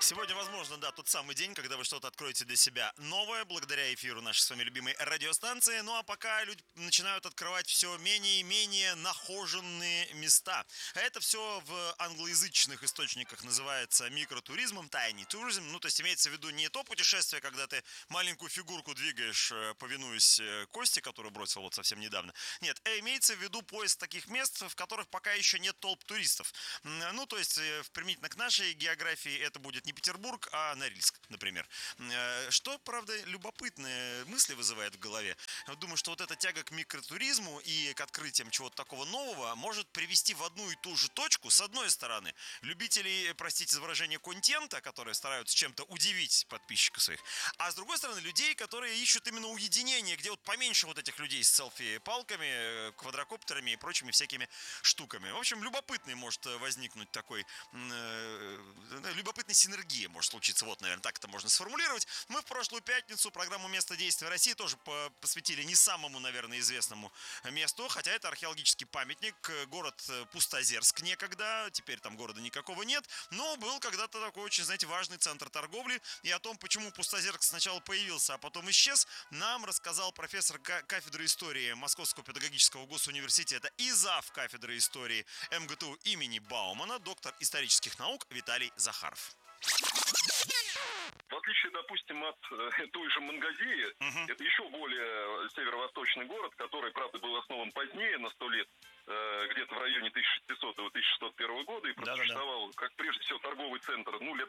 Сегодня, возможно, да, тот самый день, когда вы что-то откроете для себя новое, благодаря эфиру нашей с вами любимой радиостанции. Ну а пока люди начинают открывать все менее и менее нахоженные места. А это все в англоязычных источниках называется микротуризмом, tiny tourism. Ну, то есть имеется в виду не то путешествие, когда ты маленькую фигурку двигаешь, повинуясь Косте, которую бросил вот совсем недавно. Нет, имеется в виду поиск таких мест, в которых пока еще нет толп туристов. Ну, то есть, применительно к нашей географии, это будет не Петербург, а Норильск, например. Что, правда, любопытные мысли вызывает в голове. Думаю, что вот эта тяга к микротуризму и к открытиям чего-то такого нового может привести в одну и ту же точку, с одной стороны, любителей, простите за выражение, контента, которые стараются чем-то удивить подписчиков своих, а с другой стороны, людей, которые ищут именно уединение, где вот поменьше вот этих людей с селфи-палками, квадрокоптерами и прочими всякими штуками. В общем, любопытный может возникнуть такой, любопытный синергия может случиться, вот, наверное, так это можно сформулировать. Мы в прошлую пятницу программу «Место действия России» тоже посвятили не самому, наверное, известному месту, хотя это археологический памятник, город Пустозерск некогда, теперь там города никакого нет, но был когда-то такой очень, знаете, важный центр торговли, и о том, почему Пустозерск сначала появился, а потом исчез, нам рассказал профессор кафедры истории Московского педагогического госуниверситета и зав. Кафедры истории МГТУ имени Баумана, доктор исторических наук Виталий Захаров. В отличие, допустим, от той же Мангазии, это еще более северо-восточный город, который, правда, был основан позднее, на 100 лет, где-то в районе 1600-1601 года, и просуществовал, как прежде всего, торговый центр, лет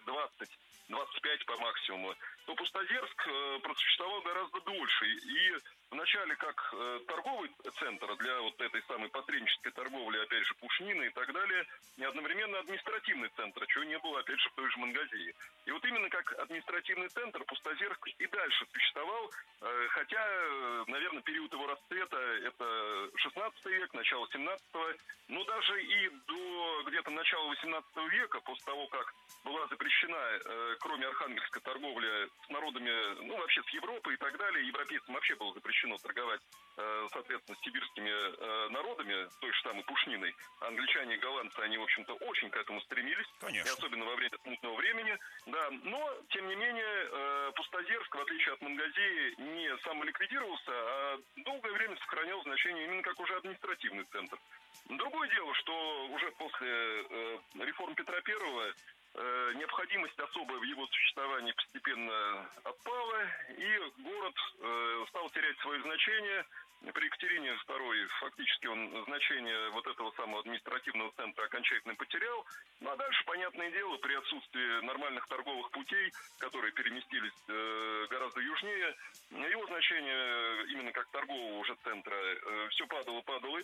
20-25 по максимуму, то Пустозерск просуществовал гораздо дольше. И вначале как торговый центр для вот этой самой посреднической торговли, опять же, пушнины и так далее, и одновременно административный центр, чего не было, опять же, в той же Мангазии. И вот именно как административный центр Пустозерск и дальше существовал, хотя, наверное, период его расцвета – это 16 век, начало 17-го, но даже и до где-то начала 18 века, после того, как была запрещена, кроме архангельской, торговля с народами, вообще с Европой и так далее, европейцам вообще было запрещено торговать, соответственно, с сибирскими народами, той же самой пушниной. Англичане и голландцы, они, в общем-то, очень к этому стремились, конечно, и особенно во время смутного времени, да, но, тем не менее, Пустозерск, в отличие от Мангазии, не самоликвидировался, а долгое время сохранял значение именно как уже административный центр. Другое дело, что уже после реформ Петра I необходимость особая в его существовании постепенно отпала, и город стал терять свое значение. При Екатерине II фактически он значение вот этого самого административного центра окончательно потерял. Ну а дальше, понятное дело, при отсутствии нормальных торговых путей, которые переместились гораздо южнее, его значение именно как торгового уже центра все падало,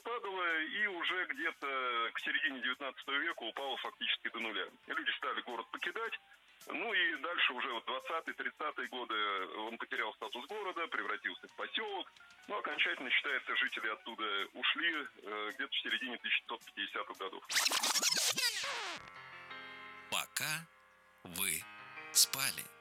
и уже где-то к середине 19 века упало фактически до нуля. Люди стали город покидать. И дальше уже 20-30-е годы он потерял статус города, превратился в поселок. Окончательно, считается, жители оттуда ушли где-то в середине 1950-х годов. Пока вы спали.